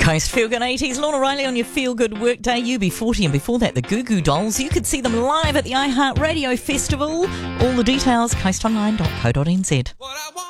Coast Feel Good 80s. Lorna Riley on your Feel Good Workday. UB40, and before that, the Goo Goo Dolls. You could see them live at the iHeart Radio Festival. All the details, coastonline.co.nz.